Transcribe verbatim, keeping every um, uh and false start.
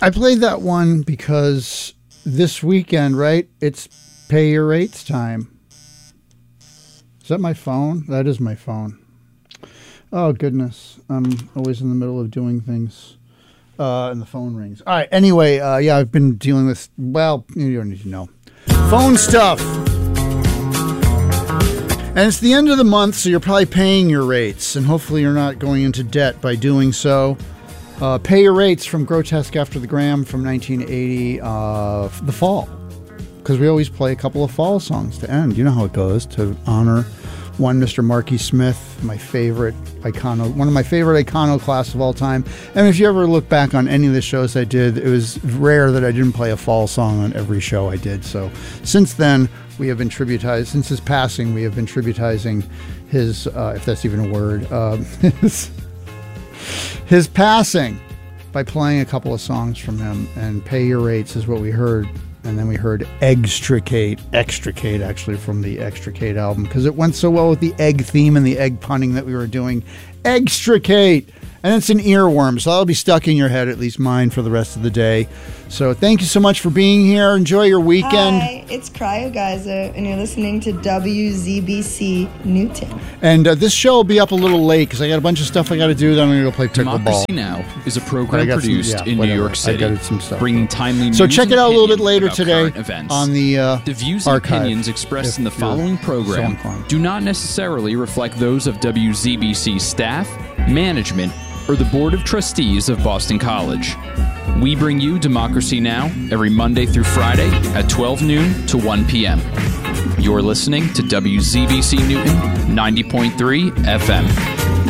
I played that one because this weekend, right? It's Pay Your Rates time. Is that my phone? That is my phone. Oh, goodness. I'm always in the middle of doing things. Uh, and the phone rings. All right. Anyway, uh, yeah, I've been dealing with, well, you don't need to know. Phone stuff. And it's the end of the month, so you're probably paying your rates. And hopefully you're not going into debt by doing so. Uh, Pay Your Rates from Grotesque After the Gram from nineteen eighty, uh, The Fall. Because we always play a couple of fall songs to end. You know how it goes, to honor one Mister Marky Smith, my favorite icono, one of my favorite iconoclasts of all time. And if you ever look back on any of the shows I did, it was rare that I didn't play a fall song on every show I did. So since then, we have been tributized, since his passing, we have been tributizing his, uh, if that's even a word, uh, his, his passing by playing a couple of songs from him. And Pay Your Rates is what we heard. And then we heard Extricate, Extricate actually from the Extricate album, because it went so well with the egg theme and the egg punning that we were doing. Extricate! And it's an earworm, so that'll be stuck in your head, at least mine, for the rest of the day. So thank you so much for being here. Enjoy your weekend. Hi, it's Cryogeyser, and you're listening to W Z B C Newton. And uh, this show will be up a little late, because I got a bunch of stuff I got to do. Then I'm going to go play pickleball. Democracy Now! Is a program produced some, yeah, in whatever. New York City, I got some stuff. bringing timely news So check it out a little bit later about today current events. on the uh, The views archive, and opinions expressed in the you're following so program inclined. do not necessarily reflect those of W Z B C staff, management, or the Board of Trustees of Boston College. We bring you Democracy Now! Every Monday through Friday at twelve noon to one p.m. You're listening to W Z B C Newton ninety point three F M.